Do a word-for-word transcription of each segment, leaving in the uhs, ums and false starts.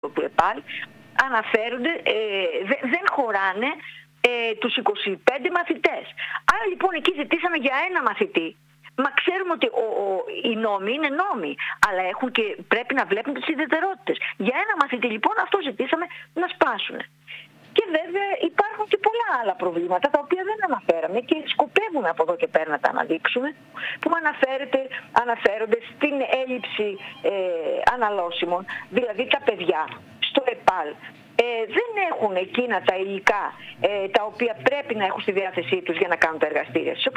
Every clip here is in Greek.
του ΕΠΑΛ αναφέρονται, ε, δε, δεν χωράνε ε, τους είκοσι πέντε μαθητές. Άρα λοιπόν εκεί ζητήσαμε για ένα μαθητή. Μα ξέρουμε ότι ο, ο, οι νόμοι είναι νόμοι, αλλά έχουν και πρέπει να βλέπουν τις ιδιαιτερότητες. Για ένα μαθητή λοιπόν αυτό ζητήσαμε να σπάσουν. Και βέβαια υπάρχουν και πολλά άλλα προβλήματα τα οποία δεν αναφέραμε και σκοπεύουμε από εδώ και πέρα να τα αναδείξουμε, που αναφέρονται στην έλλειψη ε, αναλώσιμων, δηλαδή τα παιδιά στο ΕΠΑΛ. Ε, δεν έχουν εκείνα τα υλικά ε, τα οποία πρέπει να έχουν στη διάθεσή τους για να κάνουν τα εργαστήρια. Στις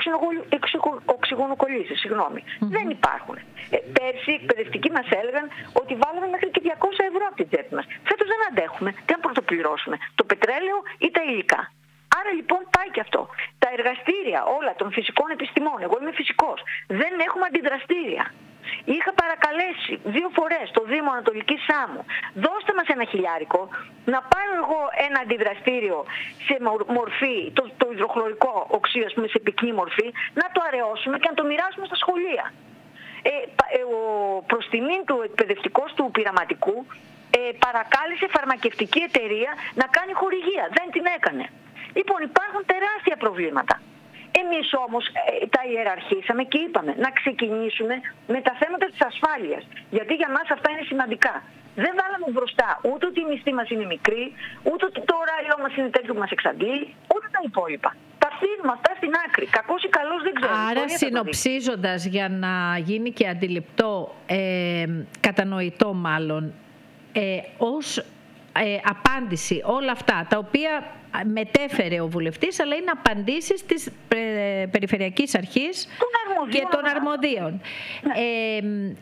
οξυγονοκολλήσεις, συγγνώμη. Mm-hmm. Δεν υπάρχουν. Ε, πέρσι οι εκπαιδευτικοί μας έλεγαν ότι βάλαμε μέχρι και διακόσια ευρώ από την τσέπη μας. Φέτος δεν αντέχουμε, δεν πρωτοπληρώσουμε το πετρέλαιο ή τα υλικά. Άρα λοιπόν πάει και αυτό. Τα εργαστήρια όλα των φυσικών επιστημών, εγώ είμαι φυσικός, δεν έχουμε αντιδραστήρια. Είχα παρακαλέσει δύο φορές το Δήμο Ανατολικής Σάμου, δώστε μας ένα χιλιάρικο, να πάρω εγώ ένα αντιδραστήριο σε μορφή, το, το υδροχλωρικό οξύ, ας πούμε, σε πυκνή μορφή, να το αραιώσουμε και να το μοιράσουμε στα σχολεία. Ε, ο προς τιμήν του εκπαιδευτικός του πειραματικού ε, παρακάλεσε φαρμακευτική εταιρεία να κάνει χορηγία. Δεν την έκανε. Λοιπόν, υπάρχουν τεράστια προβλήματα. Εμείς όμως ε, τα ιεραρχήσαμε και είπαμε να ξεκινήσουμε με τα θέματα της ασφάλειας. Γιατί για μας αυτά είναι σημαντικά. Δεν βάλαμε μπροστά ούτε ότι η μισθή μας είναι μικρή, ούτε ότι το ωράριό μας είναι τέτοιο που μας εξαντλεί, ούτε τα υπόλοιπα. Τα αφήνουμε αυτά στην άκρη. Κακός ή καλός δεν ξέρω. Άρα συνοψίζοντας, για να γίνει και αντιληπτό, ε, κατανοητό μάλλον, ε, ως ε, απάντηση όλα αυτά τα οποία μετέφερε ο βουλευτής, αλλά είναι απαντήσεις της ε, Περιφερειακής Αρχής και των αρμοδίων. Ναι. Ε,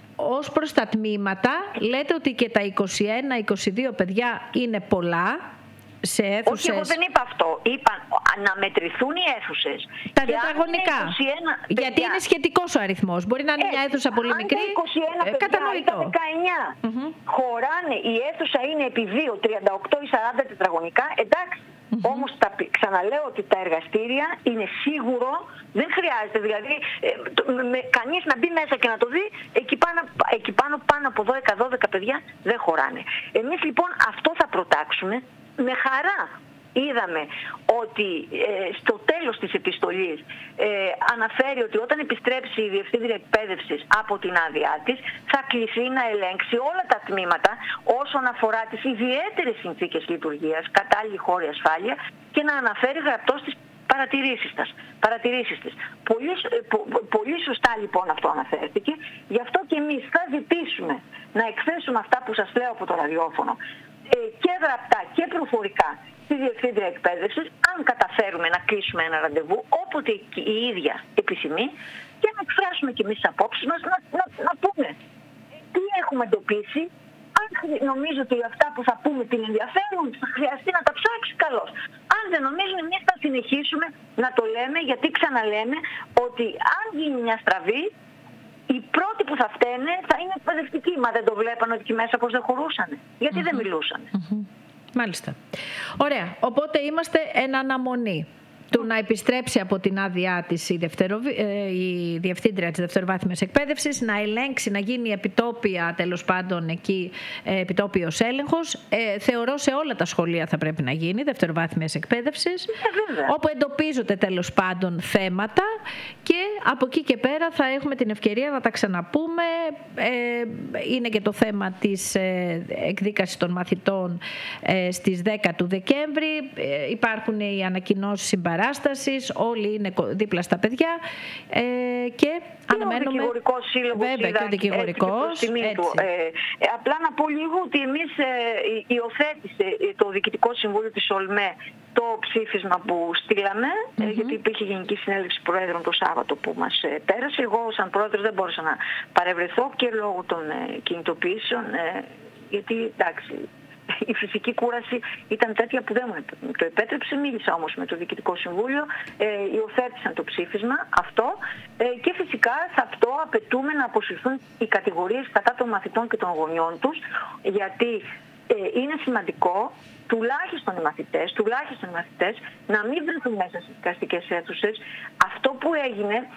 ως προς τα τμήματα, λέτε ότι και τα είκοσι ένα είκοσι δύο παιδιά είναι πολλά σε αίθουσες. Όχι, εγώ δεν είπα αυτό. Είπα να μετρηθούν οι αίθουσες. Τα τετραγωνικά. Γιατί είναι σχετικός ο αριθμός. Μπορεί να είναι ε, μια αίθουσα πολύ μικρή. είκοσι ένα ε, κατανοητό. δεκαεννιά. Mm-hmm. Χωράνε, η αίθουσα είναι επί δύο, τριάντα οκτώ ή σαράντα τετραγωνικά. Εντάξει. Mm-hmm. Όμως τα, ξαναλέω ότι τα εργαστήρια είναι σίγουρο, δεν χρειάζεται δηλαδή ε, το, με, κανείς να μπει μέσα και να το δει, εκεί πάνω, εκεί πάνω, πάνω από δώδεκα δώδεκα παιδιά δεν χωράνε. Εμείς λοιπόν αυτό θα προτάξουμε. Με χαρά είδαμε ότι ε, στο τέλος της επιστολής ε, αναφέρει ότι όταν επιστρέψει η Διευθύντρια Εκπαίδευσης από την άδειά της θα κληθεί να ελέγξει όλα τα τμήματα όσον αφορά τις ιδιαίτερες συνθήκες λειτουργίας, κατάλληλη χώρη ασφάλεια και να αναφέρει γραπτώς τις παρατηρήσεις της. Παρατηρήσεις της. Πολύ, πο, πολύ σωστά λοιπόν αυτό αναφέρθηκε. Γι' αυτό και εμείς θα ζητήσουμε να εκθέσουμε αυτά που σας λέω από το ραδιόφωνο και γραπτά και προφορικά στη Διευθύντρια Εκπαίδευσης, αν καταφέρουμε να κλείσουμε ένα ραντεβού όποτε η ίδια επιθυμεί, και να εκφράσουμε και εμείς τις απόψεις μας, να, να, να πούμε τι έχουμε εντοπίσει. Αν νομίζω ότι αυτά που θα πούμε την ενδιαφέρουν, θα χρειαστεί να τα ψάξει, καλώς. Αν δεν νομίζουν, εμείς θα συνεχίσουμε να το λέμε, γιατί ξαναλέμε ότι αν γίνει μια στραβή, οι πρώτοι που θα φταίνε θα είναι εκπαιδευτικοί. Μα δεν το βλέπανε ότι εκεί μέσα πως δεν χωρούσαν. Γιατί mm-hmm. δεν μιλούσαν. Mm-hmm. Μάλιστα. Ωραία. Οπότε είμαστε εν αναμονή του να επιστρέψει από την άδειά της η, δευτερο... η Διευθύντρια της Δευτεροβάθμιας Εκπαίδευσης, να ελέγξει, να γίνει επιτόπια, τέλος πάντων εκεί επιτόπιος έλεγχος. Ε, θεωρώ σε όλα τα σχολεία θα πρέπει να γίνει Δευτεροβάθμιας Εκπαίδευσης, yeah, όπου εντοπίζονται τέλος πάντων θέματα, και από εκεί και πέρα θα έχουμε την ευκαιρία να τα ξαναπούμε. Ε, είναι και το θέμα της ε, εκδίκασης των μαθητών ε, στις δέκα του Δεκέμβρη. Ε, υπάρχουν οι ανακοινώσεις συμπαράστασης. Όλοι είναι δίπλα στα παιδιά ε, και, και αναμένουμε. Ο δικηγορικός σύλλογος, βέβαια, και ο δικηγορικός. Ε, ε, απλά να πω λίγο ότι εμείς ε, υιοθέτησε το Διοικητικό Συμβούλιο της ΟΛΜΕ το ψήφισμα που στείλαμε, mm-hmm. ε, γιατί υπήρχε Γενική Συνέλευση Προέδρων το Σάββατο που μας ε, πέρασε. Εγώ σαν πρόεδρος δεν μπόρεσα να παρευρεθώ και λόγω των ε, κινητοποιήσεων, ε, γιατί εντάξει, η φυσική κούραση ήταν τέτοια που δεν μου το επέτρεψε. Μίλησα όμως με το Διοικητικό Συμβούλιο, ε, υιοθέτησαν το ψήφισμα αυτό ε, και φυσικά σε αυτό απαιτούμε να αποσυρθούν οι κατηγορίες κατά των μαθητών και των γονιών τους, γιατί ε, είναι σημαντικό τουλάχιστον οι μαθητές, τουλάχιστον οι μαθητές να μην βρεθούν μέσα στις δικαστικές αίθουσες. Αυτό που έγινε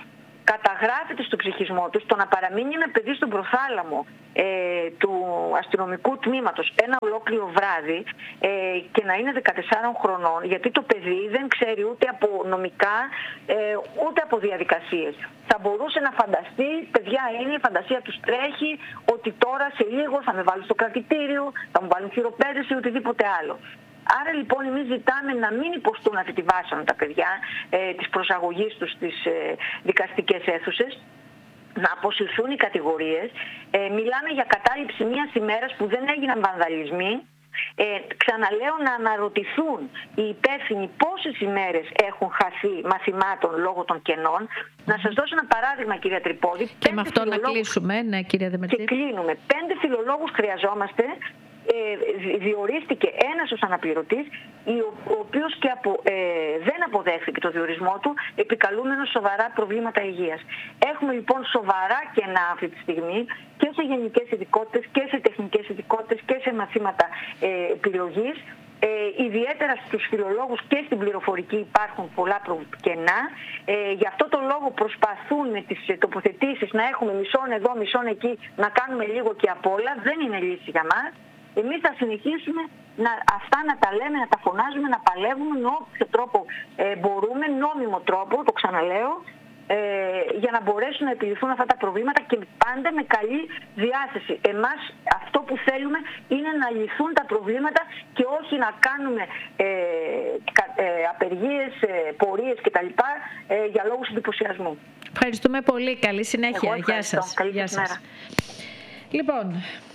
καταγράφεται στο ψυχισμό τους το να παραμείνει ένα παιδί στον προθάλαμο ε, του αστυνομικού τμήματος ένα ολόκληρο βράδυ ε, και να είναι δεκατεσσάρων χρονών, γιατί το παιδί δεν ξέρει ούτε από νομικά ε, ούτε από διαδικασίες. Θα μπορούσε να φανταστεί, παιδιά είναι, η φαντασία τους τρέχει, ότι τώρα σε λίγο θα με βάλουν στο κρατητήριο, θα μου βάλουν χειροπέδηση ή οτιδήποτε άλλο. Άρα λοιπόν εμείς ζητάμε να μην υποστούν αυτή τη βάσανα τα παιδιά ε, της προσαγωγής τους στις ε, δικαστικές αίθουσες, να αποσυρθούν οι κατηγορίες. Ε, μιλάμε για κατάληψη μιας ημέρας που δεν έγιναν βανδαλισμοί. Ε, ξαναλέω να αναρωτηθούν οι υπεύθυνοι πόσες ημέρες έχουν χαθεί μαθημάτων λόγω των κενών. Να σας δώσω ένα παράδειγμα, κυρία Τρυπόδη. Και με αυτό φιλολόγους... να κλείσουμε, ναι, κυρία Δεμετζή. Και κλείνουμε. Πέντε φιλολόγους χρειαζόμαστε. Ε, διορίστηκε ένας ως αναπληρωτής, ο οποίος και απο, ε, δεν αποδέχθηκε το διορισμό του, επικαλούμενος σοβαρά προβλήματα υγείας. Έχουμε λοιπόν σοβαρά κενά αυτή τη στιγμή και σε γενικές ειδικότητες και σε τεχνικές ειδικότητες και σε μαθήματα ε, επιλογής. Ε, ιδιαίτερα στους φιλολόγους και στην πληροφορική υπάρχουν πολλά κενά. Ε, γι' αυτό το λόγο προσπαθούν με τις τοποθετήσεις να έχουμε μισόν εδώ, μισόν εκεί, να κάνουμε λίγο και απ' όλα. Δεν είναι λύση για μας. Εμείς θα συνεχίσουμε να, αυτά να τα λέμε, να τα φωνάζουμε, να παλεύουμε με όποιο τρόπο ε, μπορούμε, νόμιμο τρόπο, το ξαναλέω, ε, για να μπορέσουν να επιληθούν αυτά τα προβλήματα και πάντα με καλή διάθεση. Εμάς αυτό που θέλουμε είναι να λυθούν τα προβλήματα και όχι να κάνουμε ε, ε, απεργίες, ε, πορείες κτλ. Ε, για λόγους εντυπωσιασμού. Ευχαριστούμε πολύ. Καλή συνέχεια. Γεια σας. Καλή Γεια σας. μέρα. Λοιπόν,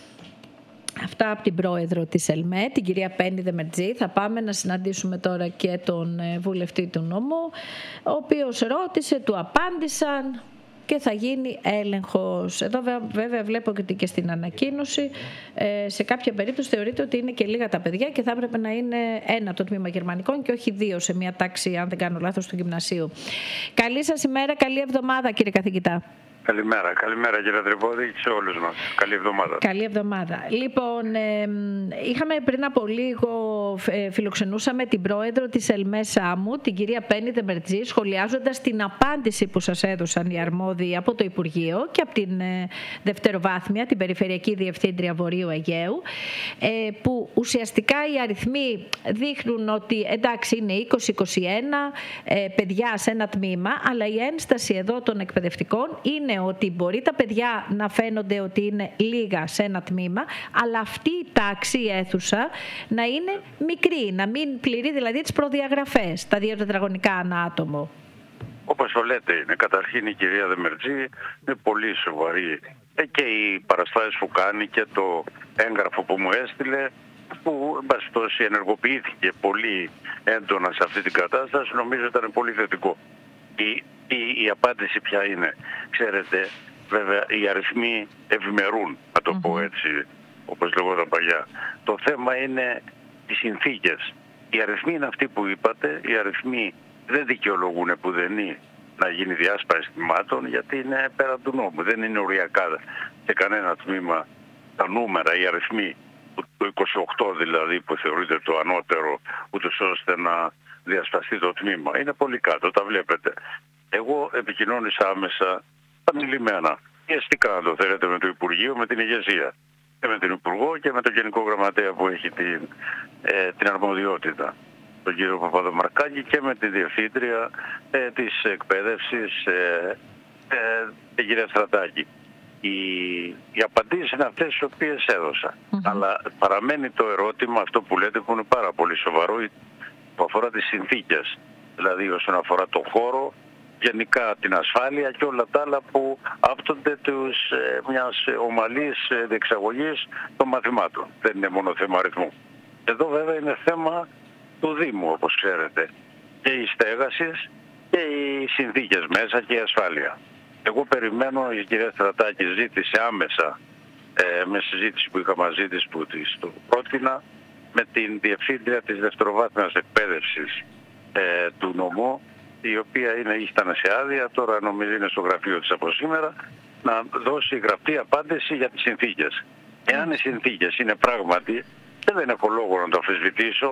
αυτά από την πρόεδρο της ΕΛΜΕ, την κυρία Πέννη Δεμετζή. Θα πάμε να συναντήσουμε τώρα και τον βουλευτή του νομού, ο οποίος ρώτησε, του απάντησαν και θα γίνει έλεγχος. Εδώ βέβαια βλέπω και στην ανακοίνωση, σε κάποια περίπτωση θεωρείται ότι είναι και λίγα τα παιδιά και θα έπρεπε να είναι ένα το τμήμα γερμανικών και όχι δύο σε μια τάξη, αν δεν κάνω λάθος, του γυμνασίου. Καλή σας ημέρα, καλή εβδομάδα κύριε καθηγητά. Καλημέρα, καλημέρα κύριε Τρυπόδη και σε όλους μας. Καλή εβδομάδα. Καλή εβδομάδα. Λοιπόν, ε, είχαμε πριν από λίγο, ε, φιλοξενούσαμε την πρόεδρο της ΕΛΜΕ ΣΑΜΟΥ, την κυρία Πέννη Δεμετζή, σχολιάζοντας την απάντηση που σας έδωσαν οι αρμόδιοι από το Υπουργείο και από την ε, δευτεροβάθμια, την Περιφερειακή Διευθύντρια Βορείου Αιγαίου, ε, που ουσιαστικά οι αριθμοί δείχνουν ότι εντάξει είναι είκοσι είκοσι ένα ε, παιδιά σε ένα τμήμα, αλλά η ένσταση εδώ των εκπαιδευτικών είναι ότι μπορεί τα παιδιά να φαίνονται ότι είναι λίγα σε ένα τμήμα, αλλά αυτή η τάξη, η αίθουσα, να είναι μικρή, να μην πληρεί δηλαδή τις προδιαγραφές, τα δύο τετραγωνικά ανά άτομο. Όπως το λέτε είναι. Καταρχήν η κυρία Δεμετζή είναι πολύ σοβαρή. Ε, και οι παραστάσεις που κάνει και το έγγραφο που μου έστειλε, που μπαστός ενεργοποιήθηκε πολύ έντονα σε αυτή την κατάσταση, νομίζω ήταν πολύ θετικό. Η, η, η απάντηση ποια είναι? Ξέρετε, βέβαια οι αριθμοί ευημερούν, να το mm-hmm. πω έτσι, όπως λεγόταν παλιά. Το θέμα είναι οι συνθήκες. Οι αριθμοί είναι αυτοί που είπατε, οι αριθμοί δεν δικαιολογούν επουδενή να γίνει διάσπαση τμήματων, γιατί είναι πέρα του νόμου. Δεν είναι οριακά σε κανένα τμήμα τα νούμερα, οι αριθμοί, το είκοσι οκτώ δηλαδή που θεωρείται το ανώτερο, ούτως ώστε να διασπαστεί το τμήμα. Είναι πολύ κάτω, τα βλέπετε. Εγώ επικοινώνησα άμεσα πανηλημμένα, πιεστικά αν το θέλετε, με το Υπουργείο, με την ηγεσία. Και με τον Υπουργό και με τον Γενικό Γραμματέα που έχει την, ε, την αρμοδιότητα, τον κύριο Παπαδομαρκάκη, και με τη Διευθύντρια ε, της Εκπαίδευσης, ε, ε, την κυρία Στρατάκη. Οι, οι απαντήσεις είναι αυτές τις οποίες έδωσα. Mm-hmm. Αλλά παραμένει το ερώτημα, αυτό που λέτε, που είναι πάρα πολύ σοβαρό, που αφορά τις συνθήκες. Δηλαδή όσον αφορά το χώρο, γενικά την ασφάλεια και όλα τα άλλα που άπτονται τους, ε, μιας ομαλής ε, διεξαγωγής των μαθημάτων. Δεν είναι μόνο θέμα αριθμού. Εδώ βέβαια είναι θέμα του Δήμου, όπως ξέρετε. Και η στέγαση και οι συνθήκες μέσα και η ασφάλεια. Εγώ περιμένω, η κυρία Στρατάκη ζήτησε άμεσα, ε, με συζήτηση που είχα μαζί της, που της το πρότεινα, με την Διευθύντρια της Δευτεροβάθμιας Εκπαίδευσης ε, του νομού, η οποία είναι, ήταν σε άδεια, τώρα νομίζω είναι στο γραφείο της από σήμερα, να δώσει γραπτή απάντηση για τις συνθήκες. Εάν οι συνθήκες είναι πράγματι, και δεν έχω λόγο να το αμφισβητήσω,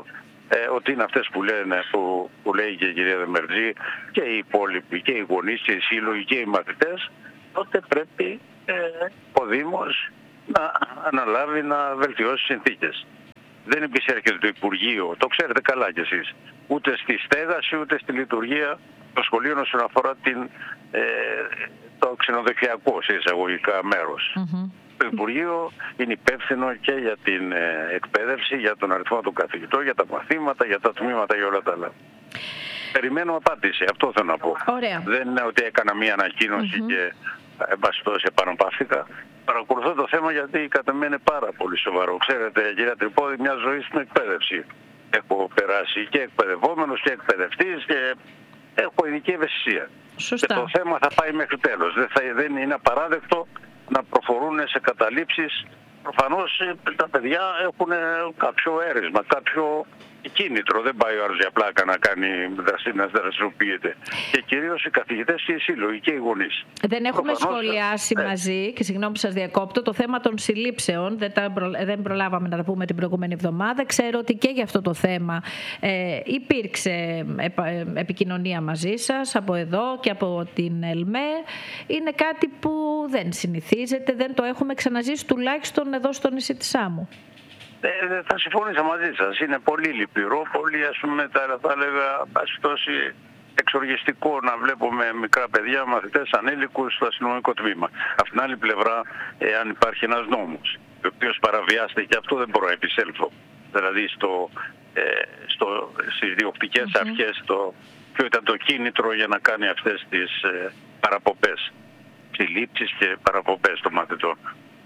ε, ότι είναι αυτές που λένε, που, που λέει και η κυρία Δεμερτζή, και οι υπόλοιποι, και οι γονείς, και οι σύλλογοι, και οι μαθητές, τότε πρέπει ε, ο Δήμος να αναλάβει να βελτιώσει συνθήκες. Δεν επισέρχεται το Υπουργείο, το ξέρετε καλά κι εσείς, ούτε στη στέγαση ούτε στη λειτουργία των σχολείων όσον αφορά την, ε, το ξενοδοχειακό σε εισαγωγικά μέρος. Mm-hmm. Το Υπουργείο είναι υπεύθυνο και για την ε, εκπαίδευση, για τον αριθμό των καθηγητών, για τα μαθήματα, για τα τμήματα, για όλα τα άλλα. Περιμένω απάντηση, αυτό θέλω να πω. Ωραία. Δεν είναι ότι έκανα μία ανακοίνωση mm-hmm. και εν πάση περιπτώσει επαναπαύθηκα. Παρακολουθώ το θέμα γιατί κατά μένα είναι πάρα πολύ σοβαρό. Ξέρετε, κυρία Τρυπόδη, μια ζωή στην εκπαίδευση. Έχω περάσει και εκπαιδευόμενος και εκπαιδευτής και έχω ειδική ευαισθησία. Σωστά. Και το θέμα θα πάει μέχρι τέλος. Δεν, θα, δεν είναι απαράδεκτο να προχωρούν σε καταλήψεις. Προφανώς τα παιδιά έχουν κάποιο αίρεσμα, κάποιο κίνητρο. Δεν πάει ο άλλος για πλάκα να κάνει να δραστηριοποιείται. Και κυρίως οι καθηγητές και οι σύλλογοι και οι γονείς. Δεν έχουμε Προφανώς, σχολιάσει ναι. μαζί, και συγγνώμη που σας διακόπτω, το θέμα των συλλήψεων. Δεν, τα προ... δεν προλάβαμε να τα πούμε την προηγούμενη εβδομάδα. Ξέρω ότι και για αυτό το θέμα ε, υπήρξε επικοινωνία μαζί σας από εδώ και από την ΕΛΜΕ. Είναι κάτι που δεν συνηθίζεται, δεν το έχουμε ξαναζήσει τουλάχιστον εδώ στο νησί της Σάμου. Ε, θα συμφωνήσω μαζί σας. Είναι πολύ λυπηρό, πολύ ας πούμε θα, θα έλεγα τόση εξοργιστικό να βλέπουμε μικρά παιδιά, μαθητές, ανήλικους στο αστυνομικό τμήμα. Απ' την άλλη πλευρά, ε, αν υπάρχει ένας νόμος, ο οποίος παραβιάζεται, και αυτό δεν μπορώ να επισέλθω. Δηλαδή στο, ε, στο, στις διοκτικές mm-hmm. αρχές, το, ποιο ήταν το κίνητρο για να κάνει αυτές τις ε, παραπομπές, συλλήψεις και παραπομπές των μαθητών.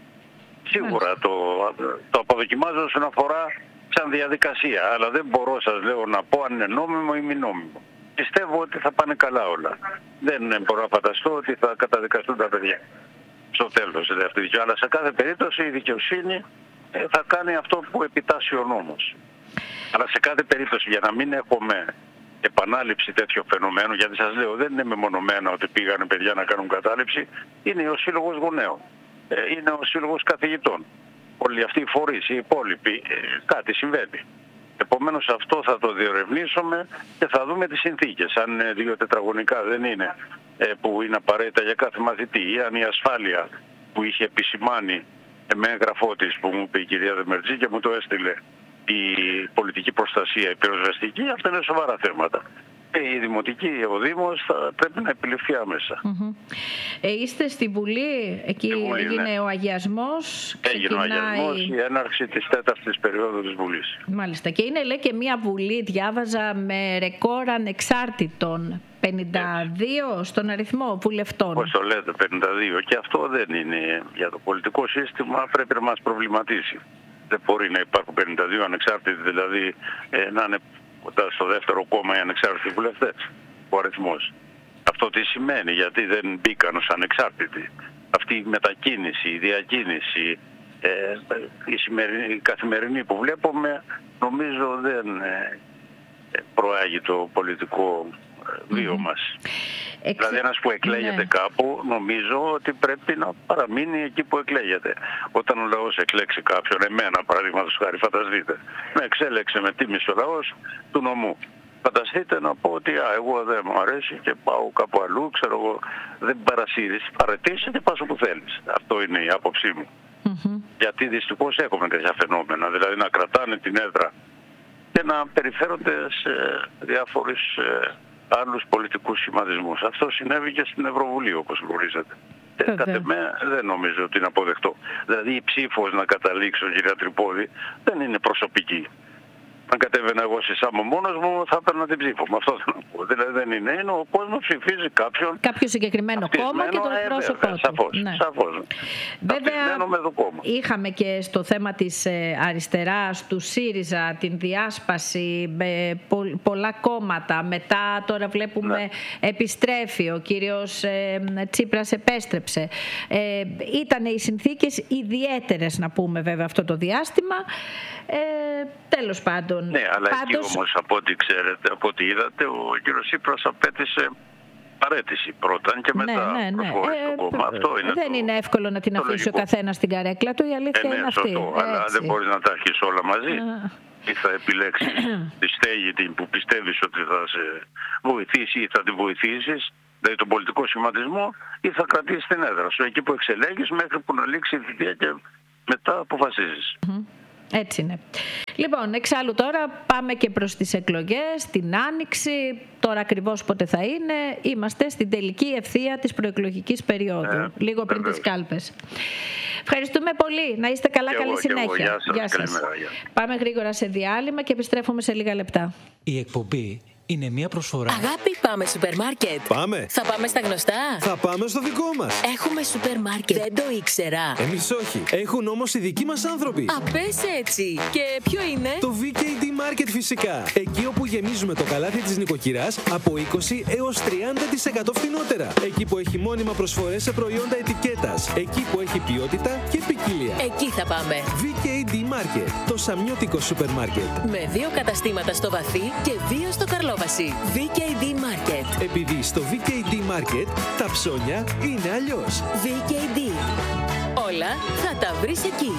Σίγουρα το, το αποδοκιμάζω όσον αφορά σαν διαδικασία, αλλά δεν μπορώ, σας λέω, να πω αν είναι νόμιμο ή μη νόμιμο. Πιστεύω ότι θα πάνε καλά όλα. Δεν μπορώ να φανταστώ ότι θα καταδικαστούν τα παιδιά στο τέλος. Δηλαδή. Αλλά σε κάθε περίπτωση η δικαιοσύνη θα κάνει αυτό που επιτάσσει ο νόμος. Αλλά σε κάθε περίπτωση, για να μην έχουμε επανάληψη τέτοιο φαινομένου, γιατί σας λέω δεν είναι μεμονωμένα ότι πήγανε παιδιά να κάνουν κατάληψη, είναι ο Σύλλογος Γονέων. Είναι ο Σύλλογος Καθηγητών. Όλοι αυτοί οι φορείς, οι υπόλοιποι, κάτι συμβαίνει. Επομένως αυτό θα το διερευνήσουμε και θα δούμε τις συνθήκες. Αν είναι δύο τετραγωνικά δεν είναι, που είναι απαραίτητα για κάθε μαθητή, ή αν η ασφάλεια που είχε επισημάνει με έγγραφό της που μου είπε η κυρία Δεμερτζή και μου το έστειλε η πολιτική προστασία, η πυροσβεστική, αυτά είναι σοβαρά θέματα. Και η Δημοτική, ο Δήμος θα πρέπει να επιληφθεί άμεσα. Mm-hmm. Ε, είστε στη Βουλή, εκεί Βουλή, έγινε ναι. ο αγιασμός. Έγινε ξεκινάει... ο αγιασμός, η έναρξη της τέταρτης περίοδου της Βουλής. Μάλιστα. Και είναι, λέει, και μια Βουλή, διάβαζα, με ρεκόρ ανεξάρτητων. πενήντα δύο ναι. στον αριθμό βουλευτών. Πώς το λέτε, πενήντα δύο. Και αυτό δεν είναι για το πολιτικό σύστημα, πρέπει να μας προβληματίσει. Δεν μπορεί να υπάρχουν πενήντα δύο ανεξάρτητοι, δηλαδή ε, να είναι στο δεύτερο κόμμα οι ανεξάρτητοι βουλευτές, ο αριθμός. Αυτό τι σημαίνει, γιατί δεν μπήκαν ως ανεξάρτητοι. Αυτή η μετακίνηση, η διακίνηση, ε, η, σημερινή, η καθημερινή που βλέπουμε, νομίζω δεν ε, προάγει το πολιτικό βίο mm-hmm. μας. Εξε... Δηλαδή ένας που εκλέγεται ναι. κάπου, νομίζω ότι πρέπει να παραμείνει εκεί που εκλέγεται. Όταν ο λαός εκλέξει κάποιον, εμένα παραδείγματος χάρη, φανταστείτε, με εξέλεξε, με τίμησε ο λαός του νομού. Φανταστείτε να πω ότι α, εγώ δεν μου αρέσει και πάω κάπου αλλού, ξέρω εγώ, δεν παρασύρεις, παρετήσεις και πας όπου θέλεις. Αυτό είναι η άποψή μου. Mm-hmm. Γιατί δυστυχώς έχουμε τέτοια φαινόμενα, δηλαδή να κρατάνε την έδρα και να περιφέρονται σε διάφορες άλλους πολιτικούς σχηματισμούς. Αυτό συνέβη και στην Ευρωβουλή, όπως γνωρίζετε. Ε, Κατ' εμέ δεν νομίζω ότι είναι αποδεκτό. Δηλαδή η ψήφος, να καταλήξω, κυρία Τρυπόδη, δεν είναι προσωπική. Αν κατέβαινα εγώ σε Σάμο μόνος μου, θα έπαιρνα την ψήφο μου. Αυτό θέλω να πω. Δηλαδή δεν είναι. Είναι ο κόσμος ψηφίζει κάποιον. Κάποιο συγκεκριμένο κόμμα και τον εκπρόσωπό του. Σαφώς. Ναι. Σαφώς. Βέβαια, με το κόμμα. Είχαμε και στο θέμα της αριστεράς, του ΣΥΡΙΖΑ, την διάσπαση με πολλά κόμματα. Μετά τώρα βλέπουμε ναι. επιστρέφει. Ο κύριος Τσίπρας επέστρεψε. Ε, ήταν οι συνθήκες ιδιαίτερες, να πούμε, βέβαια, αυτό το διάστημα. Ε, τέλος πάντων. Ναι, αλλά Πάντως... εκεί όμως από ό,τι ξέρετε, από ό,τι είδατε, ο κύριος Τσίπρας απέτησε παρέτηση πρώτα και μετά ναι, ναι, ναι. προχώρησε ε, το κόμμα. Αυτό είναι δεν το, είναι εύκολο να την αφήσει λογικό. Ο καθένας στην καρέκλα του, η αλήθεια ε, ναι, είναι αυτή. Σωστό, αλλά δεν μπορείς να τα αρχίσεις όλα μαζί. Α. ή θα επιλέξεις τη στέγη την που πιστεύεις ότι θα σε βοηθήσει ή θα τη βοηθήσεις, δηλαδή τον πολιτικό σχηματισμό, ή θα κρατήσεις την έδρα σου εκεί που εξελέγεις μέχρι που να λήξει η θητεία και μετά αποφασίζεις. Έτσι είναι. Λοιπόν, εξάλλου τώρα πάμε και προς τις εκλογές, την Άνοιξη. Τώρα ακριβώς πότε θα είναι. Είμαστε στην τελική ευθεία της προεκλογικής περίοδου, ε, λίγο πριν τις κάλπες. Ευχαριστούμε πολύ. Να είστε καλά, και καλή εγώ, συνέχεια. Εγώ, γεια σας. Γεια σας. Καλημέρα, γεια. Πάμε γρήγορα σε διάλειμμα και επιστρέφουμε σε λίγα λεπτά. Η εκπομπή είναι μια προσφορά. Αγάπη, πάμε σούπερ μάρκετ. Πάμε. Θα πάμε στα γνωστά. Θα πάμε στο δικό μας. Έχουμε σούπερ μάρκετ. Δεν το ήξερα. Εμείς όχι. Έχουν όμως οι δικοί μας άνθρωποι. Α, πες έτσι. Και ποιο είναι? Το βι κέι ντι Market φυσικά. Εκεί όπου γεμίζουμε το καλάθι της νοικοκυράς από είκοσι έως τριάντα τοις εκατό φθηνότερα. Εκεί που έχει μόνιμα προσφορές σε προϊόντα ετικέτας. Εκεί που έχει ποιότητα και ποικιλία. Εκεί θα πάμε. βι κέι ντι Market. Το σαμιώτικο σούπερ μάρκετ. Με δύο καταστήματα στο Βαθύ και δύο στο Καρλόβαση. βι κέι ντι Market. Επειδή στο βι κέι ντι Market τα ψώνια είναι αλλιώς. βι κέι ντι. Όλα θα τα βρεις εκεί.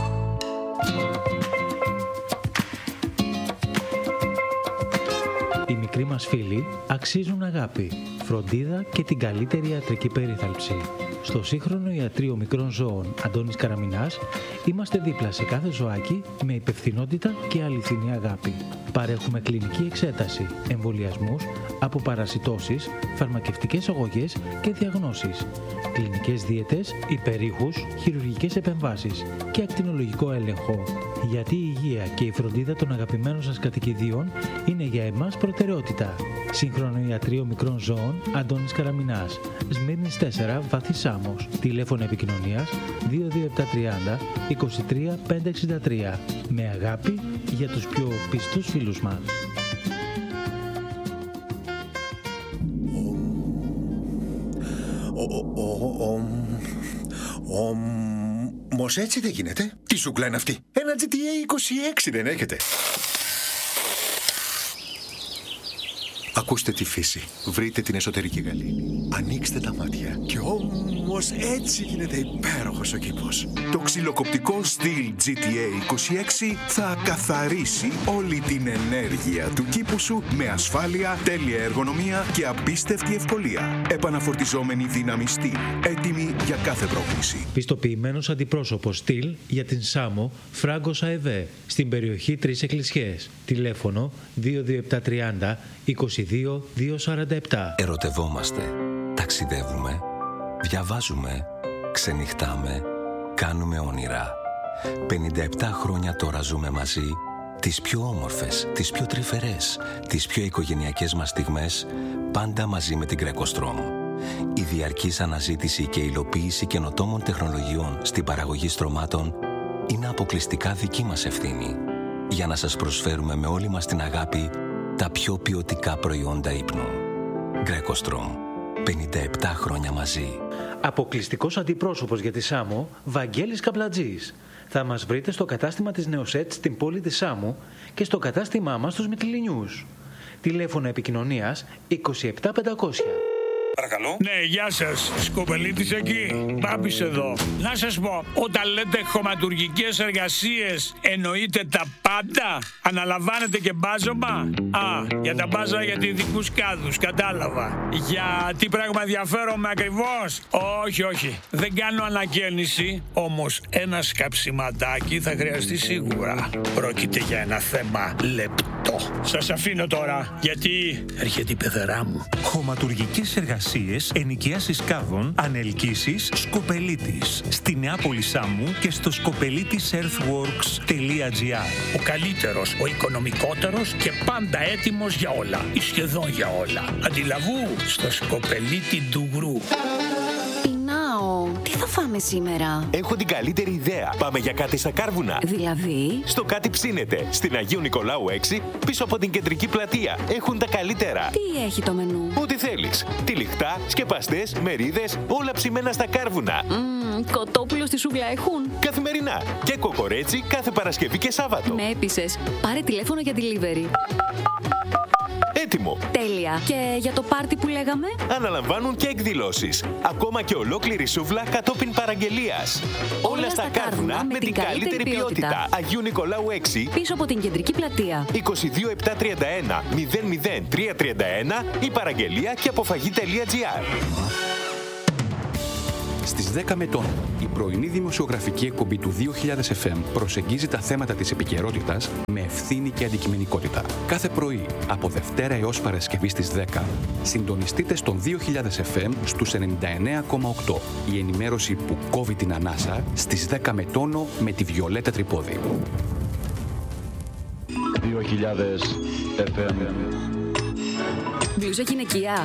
Οι μικροί μας φίλοι αξίζουν αγάπη, φροντίδα και την καλύτερη ιατρική περίθαλψη. Στο σύγχρονο ιατρείο μικρών ζώων Αντώνης Καραμινάς είμαστε δίπλα σε κάθε ζωάκι με υπευθυνότητα και αληθινή αγάπη. Παρέχουμε κλινική εξέταση, εμβολιασμούς, αποπαρασιτώσεις, φαρμακευτικές αγωγές και διαγνώσεις, κλινικές δίαιτες, υπερήχους, χειρουργικές επεμβάσεις και ακτινολογικό έλεγχο. Γιατί η υγεία και η φροντίδα των αγαπημένων σας κατοικιδίων είναι για εμάς προτεραιότητα. Σύγχρονο ιατρείο μικρών ζώων Αντώνης Καραμινάς, Σμύρνης τέσσερα, Βάθη Σάμος. Τηλέφωνο επικοινωνίας δύο δύο επτά τριάντα είκοσι τρία πεντακόσια εξήντα τρία. Με αγάπη για τους πιο πιστούς φίλους μας. Όμως έτσι δεν γίνεται. Τι σούκλα είναι αυτή? Ένα τζι τι έι είκοσι έξι δεν έχετε? Ακούστε τη φύση. Βρείτε την εσωτερική γαλήνη. Ανοίξτε τα μάτια. Και όμως έτσι γίνεται υπέροχος ο κήπος. Το ξυλοκοπτικό Stihl τζι τι έι είκοσι έξι θα καθαρίσει όλη την ενέργεια του κήπου σου με ασφάλεια, τέλεια εργονομία και απίστευτη ευκολία. Επαναφορτιζόμενη δύναμη Stihl. Έτοιμη για κάθε πρόκληση. Πιστοποιημένος αντιπρόσωπος Stihl για την Σάμο, Φράγκος ΑΕΒ, στην περιοχή Τρεις Εκκλησιές. Τηλέφωνο δύο δύο επτά τριάντα είκοσι δύο διακόσια σαράντα επτά. Ερωτευόμαστε, ταξιδεύουμε, διαβάζουμε, ξενυχτάμε, κάνουμε όνειρα. πενήντα επτά χρόνια τώρα ζούμε μαζί, τις πιο όμορφες, τις πιο τρυφερές, τις πιο οικογενειακές μας στιγμές, πάντα μαζί με την Greco-Strom. Η διαρκής αναζήτηση και υλοποίηση καινοτόμων τεχνολογιών στην παραγωγή στρωμάτων είναι αποκλειστικά δική μας ευθύνη, για να σας προσφέρουμε με όλη μας την αγάπη τα πιο ποιοτικά προϊόντα ύπνου. Greco-Strom. πενήντα επτά χρόνια μαζί. Αποκλειστικός αντιπρόσωπος για τη Σάμο, Βαγγέλης Καπλατζής. Θα μας βρείτε στο κατάστημα της Νεοσέτ στην πόλη της Σάμου και στο κατάστημά μας στους Μυτιληνιούς. Τηλέφωνο επικοινωνίας είκοσι επτά πεντακόσια. Παρακαλώ. Ναι, γεια σας. Σκοπελίτης εκεί. Μπάμπης εδώ. Να σας πω, όταν λέτε χωματουργικές εργασίες, εννοείτε τα πάντα? Αναλαμβάνετε και μπάζωμα? Α, για τα μπάζα για ειδικούς κάδους, κατάλαβα. Για τι πράγμα ενδιαφέρομαι ακριβώς? Όχι, όχι. Δεν κάνω ανακαίνιση, όμως ένα σκαψιματάκι θα χρειαστεί σίγουρα. Πρόκειται για ένα θέμα λεπτό. Σας αφήνω τώρα, γιατί έρχεται η πεθερά μου. Χωματουργικές εργασίες, ενοικίασης κάδων, ανελκύσεις, Σκοπελίτης. Στη Νεάπολη Σάμου και στο σκοπελίτης earthworks τελεία τζι άρ. Ο καλύτερος, ο οικονομικότερος και πάντα έτοιμος για όλα. Ή σχεδόν για όλα. Αντιλαβού στο Σκοπελίτη Ντουγρού. Τι θα φάμε σήμερα? Έχω την καλύτερη ιδέα. Πάμε για κάτι στα Κάρβουνα. Δηλαδή? Στο κάτι ψήνεται. Στην Αγίου Νικολάου έξι, πίσω από την κεντρική πλατεία. Έχουν τα καλύτερα. Τι έχει το μενού? Ό,τι θέλεις. Τυλιχτά, σκεπαστές, μερίδες, όλα ψημένα στα Κάρβουνα. Mm, Mm, κοτόπουλο στη σούβλα έχουν? Καθημερινά και κοκορέτσι κάθε Παρασκευή και Σάββατο. Με έπεισες. Πάρε τηλέφωνο για delivery. Έτοιμο. Τέλεια. Και για το πάρτι που λέγαμε? Αναλαμβάνουν και εκδηλώσεις. Ακόμα και ολόκληρη σούβλα κατόπιν παραγγελίας. Όλα, Όλα στα κάρβουνα με την καλύτερη ποιότητα. ποιότητα. Αγίου Νικολάου έξι. Πίσω από την κεντρική πλατεία. είκοσι δύο επτακόσια τριάντα ένα μηδέν μηδέν τριακόσια τριάντα ένα ή παραγγελία και αποφαγή.gr. Στις δέκα Μετών, η πρωινή δημοσιογραφική εκπομπή του δύο χιλιάδες εφ εμ προσεγγίζει τα θέματα της επικαιρότητας με ευθύνη και αντικειμενικότητα. Κάθε πρωί, από Δευτέρα έως Παρασκευή στις δέκα, συντονιστείτε στον δύο χιλιάδες εφ εμ στους ενενήντα εννέα κόμμα οκτώ. Η ενημέρωση που κόβει την ανάσα στις δέκα με τόνο με τη Βιολέτα Τρυπόδη. δύο χιλιάδες εφ εμ. Μπλούζα γυναικεία.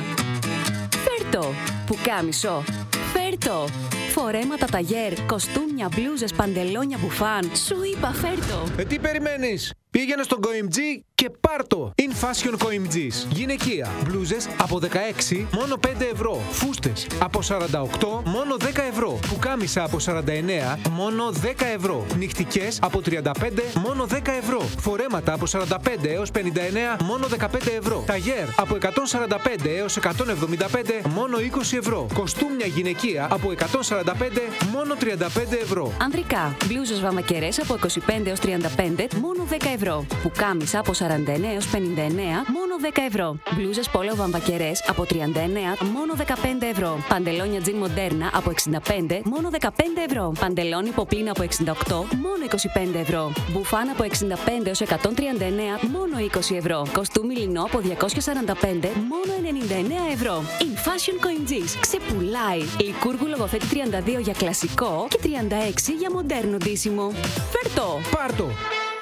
Φέρτο. Πουκάμισο. Φέρτο. Φορέματα ταγέρ, κοστούμια, μπλούζες, παντελόνια, μπουφάν. Σου είπα φέρτο. Ε, τι περιμένεις? Πήγαινε στον Coimg και πάρτο. In Fashion Coimg's. Γυναικεία. Μπλούζες από δεκαέξι μόνο πέντε ευρώ. Φούστες από σαράντα οκτώ μόνο δέκα ευρώ. Πουκάμισα από σαράντα εννέα μόνο δέκα ευρώ. Νυχτικές από τριάντα πέντε μόνο δέκα ευρώ. Φορέματα από σαράντα πέντε έως πενήντα εννέα μόνο δεκαπέντε ευρώ. Ταγέρ από εκατόν σαράντα πέντε έως εκατόν εβδομήντα πέντε μόνο είκοσι ευρώ. Κοστούμια γυναικεία από εκατόν σαράντα πέντε μόνο τριάντα πέντε ευρώ. Ανδρικά. Μπλούζες βαμακερές από είκοσι πέντε έως τριάντα πέντε μόνο δέκα ευρώ. Πουκάμισα από σαράντα εννέα έως πενήντα εννέα μόνο δέκα ευρώ. Μπλούζες πόλο βαμβακερές από τριάντα εννέα μόνο δεκαπέντε ευρώ. Παντελόνια τζιν μοντέρνα από εξήντα πέντε μόνο δεκαπέντε ευρώ. Παντελόνι ποπλίνα από εξήντα οκτώ μόνο είκοσι πέντε ευρώ. Μπουφάν από εξήντα πέντε έως εκατόν τριάντα εννέα μόνο είκοσι ευρώ. Κοστούμι λινό από διακόσια σαράντα πέντε μόνο ενενήντα εννέα ευρώ. In Fashion Coimg's. Ξεπουλάει. Λικούργου λογοθέτη τριάντα δύο για κλασικό και τριάντα έξι για μοντέρνο ντύσιμο. Φέρτο. Πάρτο.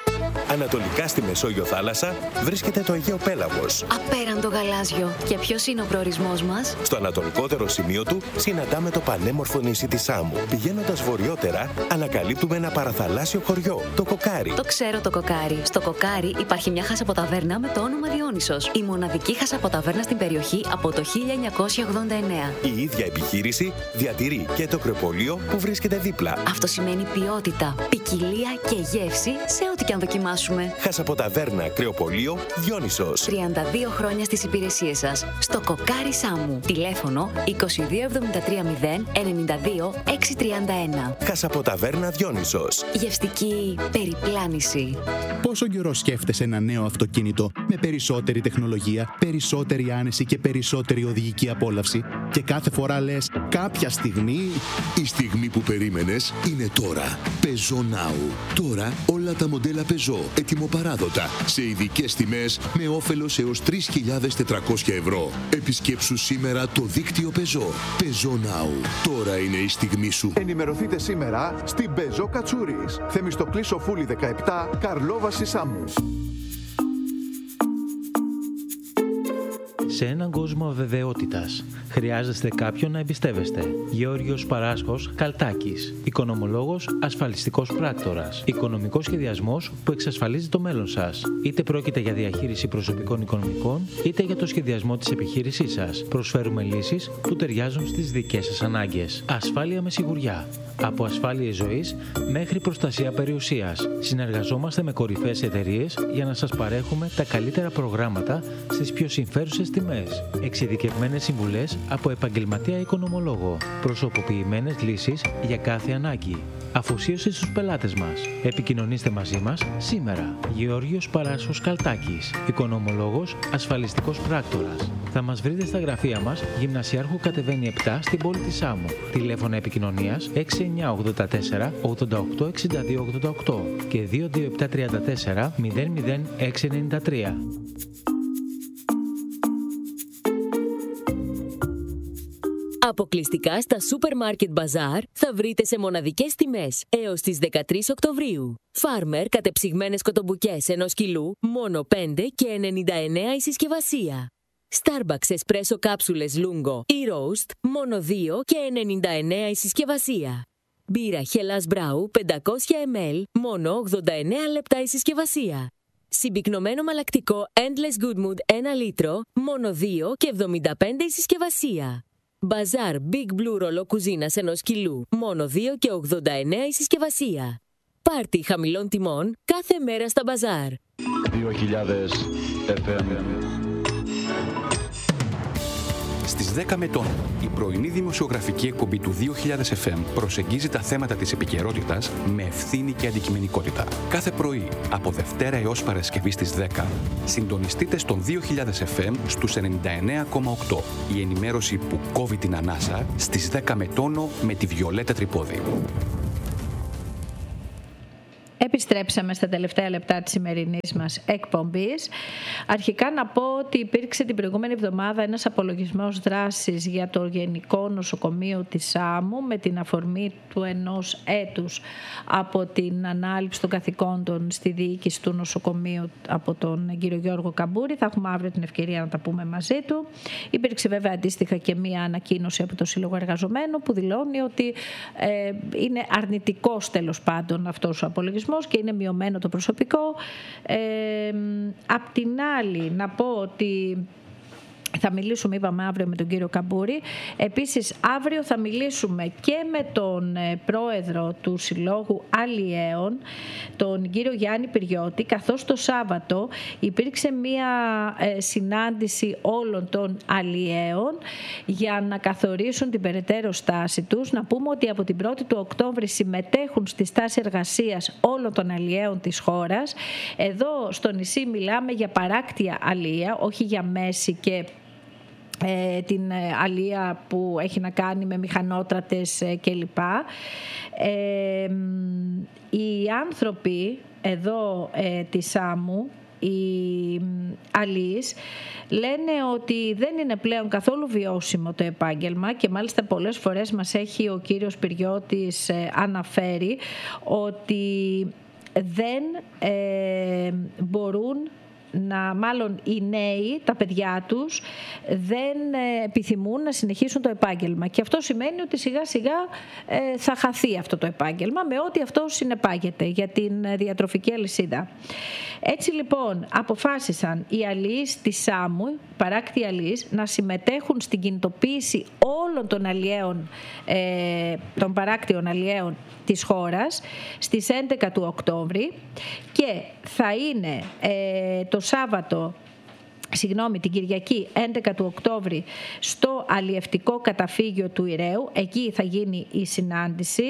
Ανατολικά στη Μεσόγειο θάλασσα βρίσκεται το Αιγαίο Πέλαγος. Απέραντο γαλάζιο. Και ποιος είναι ο προορισμός μας? Στο ανατολικότερο σημείο του συναντάμε το πανέμορφο νησί της Σάμου. Πηγαίνοντας βορειότερα, ανακαλύπτουμε ένα παραθαλάσσιο χωριό, το Κοκάρι. Το ξέρω το Κοκάρι. Στο Κοκάρι υπάρχει μια χασαποταβέρνα με το όνομα Διόνυσος. Η μοναδική χασαποταβέρνα στην περιοχή από το χίλια εννιακόσια ογδόντα εννέα. Η ίδια επιχείρηση διατηρεί και το κρεοπολείο που βρίσκεται δίπλα. Αυτό σημαίνει ποιότητα, ποικιλία και γεύση σε ό,τι και αν δοκιμάσουμε. Χασαποταβέρνα, κρεοπολείο, Διόνυσος. τριάντα δύο χρόνια στις υπηρεσίες σας. Στο Κοκάρι Σάμου. Τηλέφωνο είκοσι δύο εβδομήντα τρία μηδέν ενενήντα δύο έξι τριάντα ένα. Χασαποταβέρνα Διόνυσος. Γευστική περιπλάνηση. Πόσο καιρό σκέφτεσαι ένα νέο αυτοκίνητο με περισσότερη τεχνολογία, περισσότερη άνεση και περισσότερη οδηγική απόλαυση και κάθε φορά λες κάποια στιγμή... Η στιγμή που περίμενες είναι τώρα. Peugeot Now. Τώρα όλα τα μοντέλα Peugeot ετοιμοπαράδοτα σε ειδικές τιμές με όφελος έως τρεις χιλιάδες τετρακόσια ευρώ. Επισκέψου σήμερα το δίκτυο Peugeot. Peugeot Now. Τώρα είναι η στιγμή σου. Ενημερωθείτε σήμερα στην Peugeot Κατσούρης. Θεμιστοκλή Σοφούλη δεκαεπτά, Καρλόβαση Σάμου. Σε έναν κόσμο αβεβαιότητας, χρειάζεστε κάποιον να εμπιστεύεστε. Γεώργιος Παράσχος Καλτάκης. Οικονομολόγος, ασφαλιστικός πράκτορας. Οικονομικός σχεδιασμός που εξασφαλίζει το μέλλον σας. Είτε πρόκειται για διαχείριση προσωπικών οικονομικών, είτε για το σχεδιασμό της επιχείρησής σας. Προσφέρουμε λύσεις που ταιριάζουν στις δικές σας ανάγκες. Ασφάλεια με σιγουριά. Από ασφάλειες ζωής μέχρι προστασία περιουσίας. Συνεργαζόμαστε με κορυφαίες εταιρείες για να σας παρέχουμε τα καλύτερα προγράμματα στις πιο συμφέρουσες τιμές. Εξειδικευμένες συμβουλές από επαγγελματία οικονομολόγο. Προσωποποιημένες λύσεις για κάθε ανάγκη. Αφοσίωση στους πελάτες μας. Επικοινωνήστε μαζί μας σήμερα. Γεώργιος Παράσχος Καλτάκης. Οικονομολόγος, ασφαλιστικός πράκτορας. Θα μας βρείτε στα γραφεία μας, Γυμνασιάρχου κατεβαίνει επτά στην πόλη της Σάμου. Τηλέφωνα επικοινωνίας έξι εννιά ογδόντα τέσσερα ογδόντα οκτώ εξήντα δύο ογδόντα οκτώ και δύο δύο επτά τριάντα τέσσερα μηδέν μηδέν έξι ενενήντα τρία. Αποκλειστικά στα Supermarket Bazaar θα βρείτε σε μοναδικές τιμές έως τις δεκατρείς Οκτωβρίου. Farmer κατεψυγμένες κοτομπουκές ενός κιλού, μόνο πέντε και ενενήντα εννέα η συσκευασία. Starbucks Espresso κάψουλες Lungo ή Roast, μόνο δύο και ενενήντα εννέα η συσκευασία. Μπύρα Hellas Brau πεντακόσια μιλιλίτρα, μόνο ογδόντα εννέα λεπτά η συσκευασία. Συμπυκνωμένο μαλακτικό Endless Good Mood ένα λίτρο, μόνο δύο και εβδομήντα πέντε η συσκευασία. Μπαζάρ Big Blue ρολό κουζίνας ενός κιλού. Μόνο δύο και ογδόντα εννέα η συσκευασία. Πάρτι χαμηλών τιμών κάθε μέρα στα μπαζάρ. δύο χιλιάδες εφ εμ. Στις δέκα με τόνο, η πρωινή δημοσιογραφική εκπομπή του δύο χιλιάδες εφ εμ προσεγγίζει τα θέματα της επικαιρότητας με ευθύνη και αντικειμενικότητα. Κάθε πρωί, από Δευτέρα έως Παρασκευή στις δέκα, συντονιστείτε στον δύο χιλιάδες εφ εμ στους ενενήντα εννέα κόμμα οκτώ. Η ενημέρωση που κόβει την ανάσα στις δέκα με τόνο με τη Βιολέτα Τρυπόδη. Επιστρέψαμε στα τελευταία λεπτά της σημερινής μας εκπομπής. Αρχικά να πω ότι υπήρξε την προηγούμενη εβδομάδα ένας απολογισμός δράσης για το Γενικό Νοσοκομείο της Σάμου με την αφορμή του ενός έτους από την ανάληψη των καθηκόντων στη διοίκηση του νοσοκομείου από τον κύριο Γιώργο Καμπούρη. Θα έχουμε αύριο την ευκαιρία να τα πούμε μαζί του. Υπήρξε βέβαια αντίστοιχα και μία ανακοίνωση από το Σύλλογο Εργαζομένων που δηλώνει ότι ε, είναι αρνητικός τέλος πάντων αυτός ο απολογισμός και είναι μειωμένο το προσωπικό. Ε, απ' την άλλη να πω ότι θα μιλήσουμε, είπαμε, αύριο με τον κύριο Καμπούρη. Επίσης, αύριο θα μιλήσουμε και με τον πρόεδρο του Συλλόγου Αλλιέων, τον κύριο Γιάννη Πυριώτη, καθώς το Σάββατο υπήρξε μία συνάντηση όλων των αλλιέων για να καθορίσουν την περαιτέρω στάση τους. Να πούμε ότι από την πρώτη του Οκτώβρη συμμετέχουν στη στάση εργασίας όλων των αλλιέων της χώρας. Εδώ στο νησί μιλάμε για παράκτια αλλία, όχι για μέση και Ε, την αλία που έχει να κάνει με μηχανότρατες ε, κλπ. Ε, οι άνθρωποι εδώ ε, της Σάμου, οι αλίες, λένε ότι δεν είναι πλέον καθόλου βιώσιμο το επάγγελμα και μάλιστα πολλές φορές μας έχει ο κύριος Πυριώτης ε, αναφέρει ότι δεν ε, μπορούν να, μάλλον οι νέοι, τα παιδιά τους δεν επιθυμούν να συνεχίσουν το επάγγελμα και αυτό σημαίνει ότι σιγά σιγά ε, θα χαθεί αυτό το επάγγελμα με ό,τι αυτό συνεπάγεται για την διατροφική αλυσίδα. Έτσι λοιπόν αποφάσισαν οι αλιείς της Σάμου, παράκτη αλιείς, να συμμετέχουν στην κινητοποίηση όλων των αλλιέων, ε, των παράκτιων αλλιέων της χώρας στις έντεκα του Οκτώβρη και θα είναι ε, το Σάββατο, συγγνώμη, την Κυριακή έντεκα του Οκτώβρη στο αλλιευτικό καταφύγιο του Ηραίου. Εκεί θα γίνει η συνάντηση.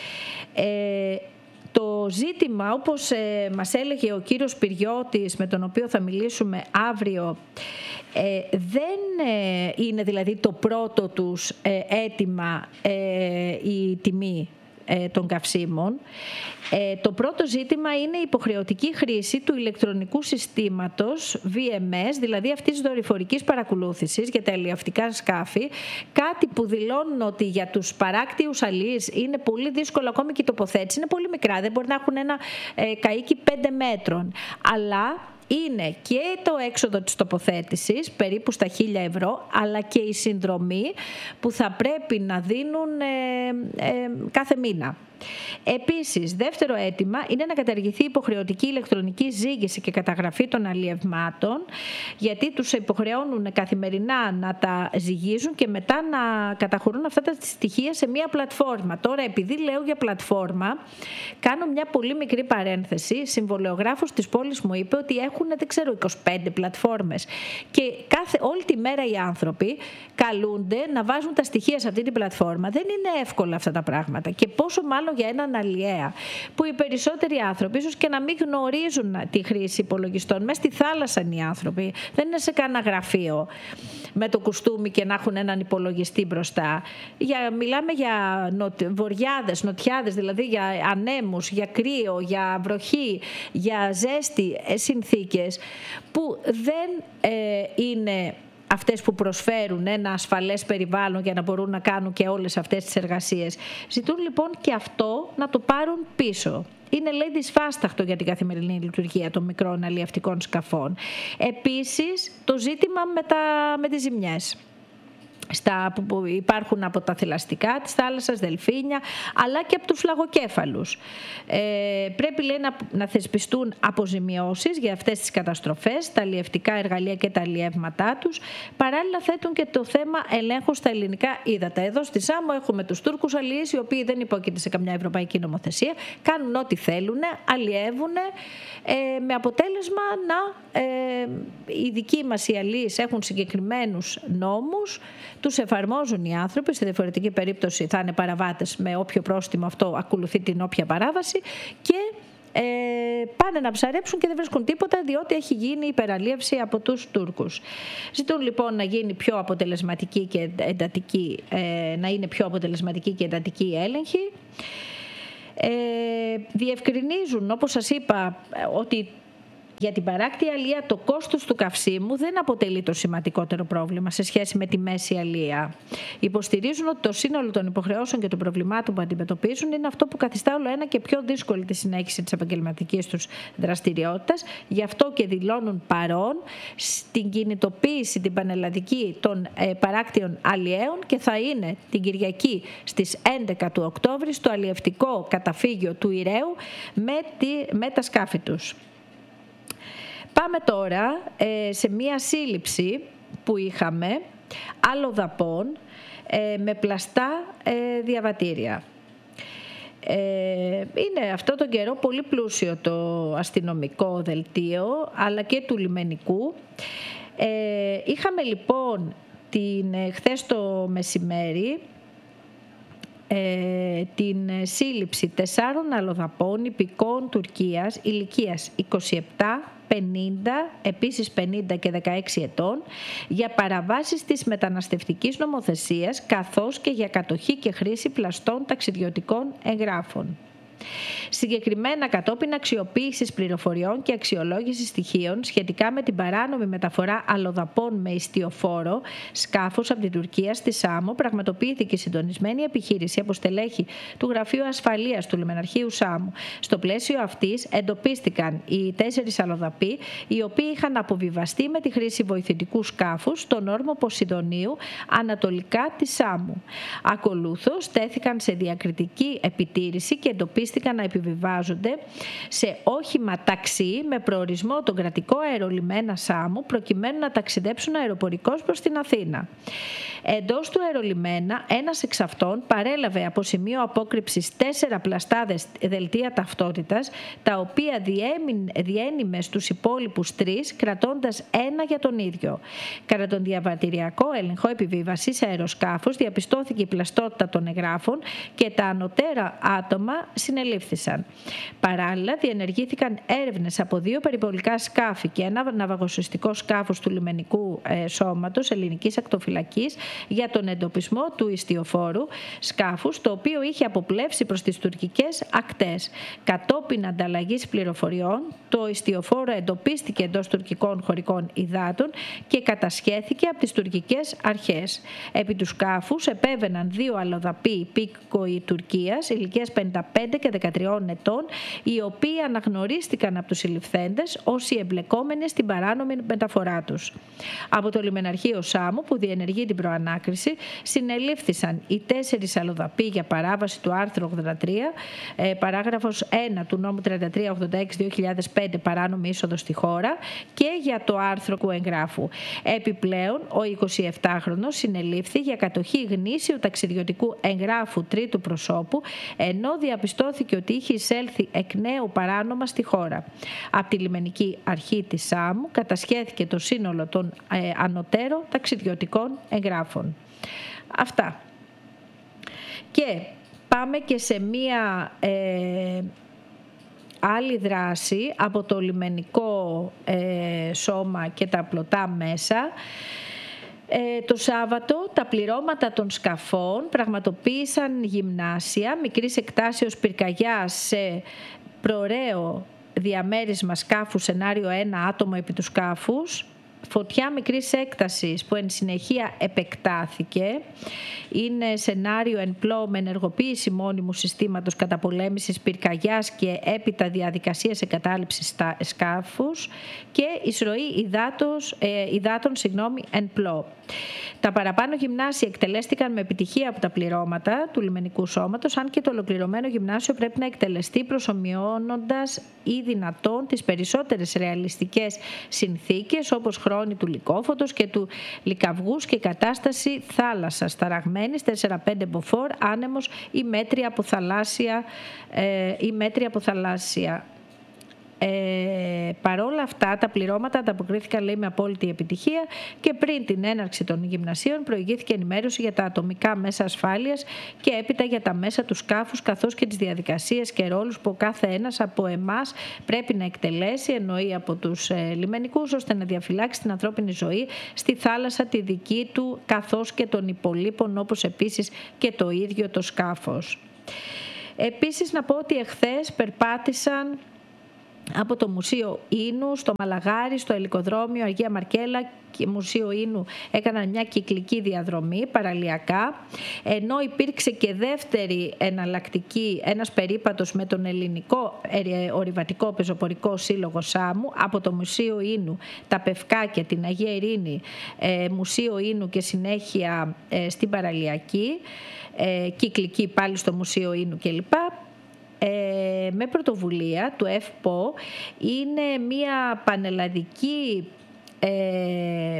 Ε, Το ζήτημα, όπως ε, μας έλεγε ο κύριος Πυριώτης, με τον οποίο θα μιλήσουμε αύριο, ε, δεν ε, είναι δηλαδή το πρώτο τους ε, αίτημα ε, η τιμή ε, των καυσίμων. Ε, το πρώτο ζήτημα είναι η υποχρεωτική χρήση του ηλεκτρονικού συστήματος βι εμ ες, δηλαδή αυτής της δορυφορικής παρακολούθησης για τα αλλιευτικά σκάφη, κάτι που δηλώνουν ότι για τους παράκτιους αλίες είναι πολύ δύσκολο, ακόμη και η τοποθέτηση είναι πολύ μικρά, δεν μπορεί να έχουν ένα ε, καΐκι πέντε μέτρων, αλλά είναι και το έξοδο της τοποθέτησης, περίπου στα χίλια ευρώ, αλλά και η συνδρομή που θα πρέπει να δίνουν ε, ε, κάθε μήνα. Επίσης, δεύτερο αίτημα είναι να καταργηθεί η υποχρεωτική ηλεκτρονική ζύγηση και καταγραφή των αλλιευμάτων, γιατί τους υποχρεώνουν καθημερινά να τα ζυγίζουν και μετά να καταχωρούν αυτά τα στοιχεία σε μια πλατφόρμα. Τώρα, επειδή λέω για πλατφόρμα, κάνω μια πολύ μικρή παρένθεση. Συμβολεογράφος της πόλης μου είπε ότι έχουν, δεν ξέρω, είκοσι πέντε πλατφόρμες και κάθε, όλη τη μέρα οι άνθρωποι καλούνται να βάζουν τα στοιχεία σε αυτή την πλατφόρμα. Δεν είναι εύκολα αυτά τα πράγματα και πόσο μάλλον για έναν αλλιέα που οι περισσότεροι άνθρωποι ίσως και να μην γνωρίζουν τη χρήση υπολογιστών. Μέσα στη θάλασσα είναι οι άνθρωποι, δεν είναι σε κανένα γραφείο με το κουστούμι και να έχουν έναν υπολογιστή μπροστά. Για, μιλάμε για νοτ, βορειάδες, νοτιάδες, δηλαδή για ανέμους, για κρύο, για βροχή, για ζέστη συνθήκες που δεν ε, είναι αυτές που προσφέρουν ένα ασφαλές περιβάλλον για να μπορούν να κάνουν και όλες αυτές τις εργασίες. Ζητούν λοιπόν και αυτό να το πάρουν πίσω. Είναι, λέει, δυσφάσταχτο για την καθημερινή λειτουργία των μικρών αλλιευτικών σκαφών. Επίσης, το ζήτημα με, τα, με τις ζημιές. στα, που υπάρχουν από τα θηλαστικά της θάλασσας, δελφίνια, αλλά και από τους φλαγοκέφαλους. Ε, πρέπει, λέει, να, να θεσπιστούν αποζημιώσεις για αυτές τις καταστροφές, τα αλλιευτικά εργαλεία και τα αλλιεύματά τους. Παράλληλα θέτουν και το θέμα ελέγχου στα ελληνικά ύδατα. Εδώ στη Σάμο έχουμε τους Τούρκους αλλιείς, οι οποίοι δεν υπόκειται σε καμιά ευρωπαϊκή νομοθεσία, κάνουν ό,τι θέλουν, αλλιεύουν, ε, με αποτέλεσμα να ε, οι δικοί μας οι αλλιείς έχουν συγκεκριμένους νόμους, τους εφαρμόζουν οι άνθρωποι, στη διαφορετική περίπτωση θα είναι παραβάτες, με όποιο πρόστιμο αυτό ακολουθεί την όποια παράβαση, και ε, πάνε να ψαρέψουν και δεν βρίσκουν τίποτα, διότι έχει γίνει υπεραλίευση από τους Τούρκους. Ζητούν λοιπόν να γίνει πιο αποτελεσματική και εντατική, ε, να είναι πιο αποτελεσματική και εντατική η έλεγχη. Ε, διευκρινίζουν, όπως σας είπα, ότι για την παράκτη αλία το κόστος του καυσίμου δεν αποτελεί το σημαντικότερο πρόβλημα σε σχέση με τη μέση αλία. Υποστηρίζουν ότι το σύνολο των υποχρεώσεων και των προβλημάτων που αντιμετωπίζουν είναι αυτό που καθιστά όλο ένα και πιο δύσκολη τη συνέχιση της επαγγελματικής τους δραστηριότητας. Γι' αυτό και δηλώνουν παρόν στην κινητοποίηση την πανελλαδική των ε, παράκτιων αλιέων, και θα είναι την Κυριακή στις έντεκα του Οκτώβρη στο αλλιευτικό καταφύγιο του Ηρέου με, τη, με τα σκάφη τους. Πάμε τώρα ε, σε μία σύλληψη που είχαμε αλλοδαπών ε, με πλαστά ε, διαβατήρια. Ε, είναι αυτό τον καιρό πολύ πλούσιο το αστυνομικό δελτίο, αλλά και του λιμενικού. Ε, είχαμε λοιπόν την, χθες το μεσημέρι Ε, την σύλληψη τεσσάρων αλλοδαπών υπηκόων Τουρκίας ηλικίας είκοσι επτά, πενήντα, επίσης πενήντα και δεκαέξι ετών, για παραβάσεις της μεταναστευτικής νομοθεσίας, καθώς και για κατοχή και χρήση πλαστών ταξιδιωτικών εγγράφων. Συγκεκριμένα κατόπιν αξιοποίησης πληροφοριών και αξιολόγησης στοιχείων σχετικά με την παράνομη μεταφορά αλλοδαπών με ιστιοφόρο σκάφους από την Τουρκία στη Σάμο, πραγματοποιήθηκε συντονισμένη επιχείρηση από στελέχη του Γραφείου Ασφαλείας του Λιμεναρχείου Σάμου. Στο πλαίσιο αυτής εντοπίστηκαν οι τέσσερις αλλοδαποί, οι οποίοι είχαν αποβιβαστεί με τη χρήση βοηθητικού σκάφους στον όρμο Ποσειδονίου ανατολικά της Σάμου. Ακολούθως τέθηκαν σε διακριτική επιτήρηση και εντοπίστηκαν να επιβιβάζονται σε όχημα ταξί με προορισμό τον κρατικό αερολιμένα Σάμου, προκειμένου να ταξιδέψουν αεροπορικώς προς την Αθήνα. Εντός του αερολιμένα, ένας εξ αυτών παρέλαβε από σημείο απόκρυψης τέσσερα πλαστά δελτία ταυτότητας, τα οποία διένυμε στους υπόλοιπους τρεις, κρατώντας ένα για τον ίδιο. Κατά τον διαβατηριακό έλεγχο επιβίβασης σε αεροσκάφους διαπιστώθηκε η πλαστότητα των εγγράφων και τα ανωτέρα άτομα συνελήφθησαν. Παράλληλα, διενεργήθηκαν έρευνες από δύο περιπολικά σκάφη και ένα ναυαγοσωστικό σκάφος του λιμενικού ε, σώματος ελληνικής ακτοφυλακής για τον εντοπισμό του ιστιοφόρου σκάφους, το οποίο είχε αποπλεύσει προς τις τουρκικές ακτές. Κατόπιν ανταλλαγής πληροφοριών, το ιστιοφόρο εντοπίστηκε εντός τουρκικών χωρικών υδάτων και κατασχέθηκε από τις τουρκικές αρχές. Επί του σκάφους επέβαιναν δύο αλλοδαποί υπήκοοι Τουρκίας ηλικίας πενήντα πέντε και δεκατρία ετών, οι οποίοι αναγνωρίστηκαν από τους συλληφθέντες ως οι εμπλεκόμενοι στην παράνομη μεταφορά τους. Από το Λιμεναρχείο Σάμου, που διενεργεί την προανάκριση, συνελήφθησαν οι τέσσερις αλλοδαποί για παράβαση του άρθρου ογδόντα τρία, ε, παράγραφος ένα του νόμου τριάντα τρία ογδόντα έξι δύο χιλιάδες πέντε, παράνομη είσοδο στη χώρα, και για το άρθρο του εγγράφου. Επιπλέον, ο εικοσιεπτάχρονος συνελήφθη για κατοχή γνήσιου ταξιδιωτικού εγγράφου τρίτου προσώπου, ενώ διαπιστώθηκε ότι είχε εισέλθει εκ νέου παράνομα στη χώρα. Από τη λιμενική αρχή της Σάμου κατασχέθηκε το σύνολο των ε, ανωτέρων ταξιδιωτικών εγγράφων. Αυτά. Και πάμε και σε μία ε, άλλη δράση από το λιμενικό ε, σώμα και τα πλωτά μέσα. Ε, το Σάββατο τα πληρώματα των σκαφών πραγματοποίησαν γυμνάσια μικρής εκτάσεως πυρκαγιάς σε προωραίο διαμέρισμα σκάφου σενάριο ένα, άτομο επί του σκάφους, φωτιά μικρής έκτασης που εν συνεχεία επεκτάθηκε. Είναι σενάριο εν πλώ με ενεργοποίηση μόνιμου συστήματος καταπολέμησης πυρκαγιάς και έπειτα διαδικασίας εγκατάλειψης σκάφους και εισρωή υδάτος, ε, υδάτων συγγνώμη, εν πλώ. Τα παραπάνω γυμνάσια εκτελέστηκαν με επιτυχία από τα πληρώματα του λιμενικού σώματος, αν και το ολοκληρωμένο γυμνάσιο πρέπει να εκτελεστεί προσομοιώνοντας ή δυνατόν τις περισσότερες ρεαλιστικές συνθήκες, όπως χρόνη του λυκόφωτος και του λυκαυγούς και κατάσταση θάλασσας ταραγμένης, τέσσερα πέντε μποφόρ, άνεμος ή μέτρια από θαλάσσια, ε, ή μέτρια από θαλάσσια. Ε, παρόλα αυτά τα πληρώματα ανταποκρίθηκαν, λέει, με απόλυτη επιτυχία και πριν την έναρξη των γυμνασίων προηγήθηκε ενημέρωση για τα ατομικά μέσα ασφάλειας και έπειτα για τα μέσα του σκάφους, καθώς και τις διαδικασίες και ρόλους που ο κάθε ένας από εμάς πρέπει να εκτελέσει, εννοεί από τους ε, λιμενικούς, ώστε να διαφυλάξει την ανθρώπινη ζωή στη θάλασσα τη δική του, καθώς και των υπολείπων, όπως επίσης και το ίδιο το σκάφος. Επίσης να πω ότι εχθές περπάτησαν από το Μουσείο Ίνου στο Μαλαγάρι, στο Ελικοδρόμιο Αγία Μαρκέλα και Μουσείο Ίνου έκαναν μια κυκλική διαδρομή παραλιακά, ενώ υπήρξε και δεύτερη εναλλακτική, ένας περίπατος με τον Ελληνικό Ορειβατικό Πεζοπορικό Σύλλογο Σάμου από το Μουσείο Ίνου, τα Πευκάκια, την Αγία Ειρήνη, ε, Μουσείο Ίνου και συνέχεια ε, στην παραλιακή, ε, κυκλική πάλι στο Μουσείο Ίνου κλπ. Ε, με πρωτοβουλία του ΕΦΠΟ. Είναι μια πανελλαδική ε,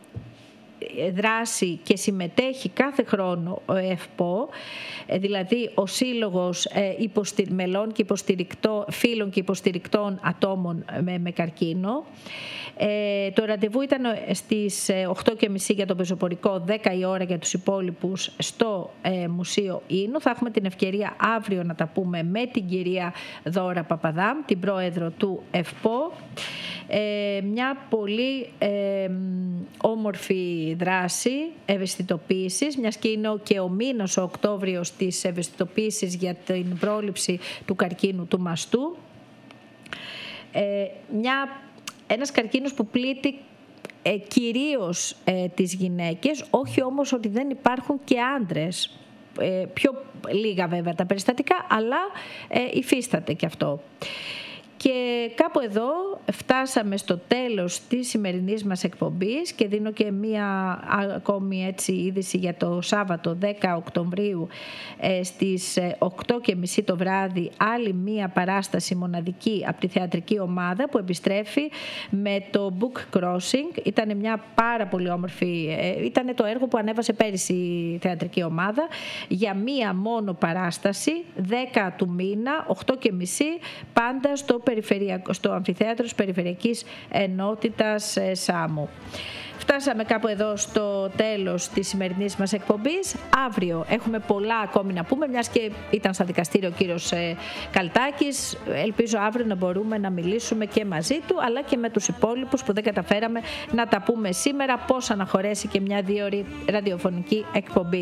δράση και συμμετέχει κάθε χρόνο ο ΕΦΠΟ, δηλαδή ο Σύλλογος ε, μελών και φίλων και υποστηρικτών ατόμων με, με καρκίνο. Ε, το ραντεβού ήταν στις οκτώ και μισή για το πεζοπορικό, δέκα η ώρα για τους υπόλοιπους στο ε, Μουσείο Ίνου. Θα έχουμε την ευκαιρία αύριο να τα πούμε με την κυρία Δώρα Παπαδάμ, την πρόεδρο του ΕΦΠΟ. Ε, μια πολύ ε, όμορφη δράση ευαισθητοποίησης, μιας και είναι και ο μήνας ο Οκτώβριος της ευαισθητοποίησης για την πρόληψη του καρκίνου του μαστού. Ε, μια Ένας καρκίνος που πλήττει ε, κυρίως ε, τις γυναίκες, όχι όμως ότι δεν υπάρχουν και άντρες. Ε, πιο λίγα βέβαια τα περιστατικά, αλλά ε, υφίσταται και αυτό. Και κάπου εδώ φτάσαμε στο τέλος της σημερινής μας εκπομπής και δίνω και μία ακόμη έτσι είδηση για το Σάββατο δέκα Οκτωβρίου ε, στις οκτώ και μισή το βράδυ, άλλη μία παράσταση μοναδική από τη θεατρική ομάδα που επιστρέφει με το Book Crossing. Ήταν μια πάρα πολύ όμορφη, ε, ήταν το έργο που ανέβασε πέρυσι η θεατρική ομάδα για μία μόνο παράσταση, δέκα του μήνα, οκτώ και μισή, πάντα στο στο αμφιθέατρο της Περιφερειακής Ενότητας Σάμου. Φτάσαμε κάπου εδώ στο τέλος της σημερινής μας εκπομπής. Αύριο έχουμε πολλά ακόμη να πούμε, μιας και ήταν στα δικαστήριο ο κύριος Καλτάκης. Ελπίζω αύριο να μπορούμε να μιλήσουμε και μαζί του, αλλά και με τους υπόλοιπους που δεν καταφέραμε να τα πούμε σήμερα, πώς αναχωρέσει και μια δύο ραδιοφωνική εκπομπή.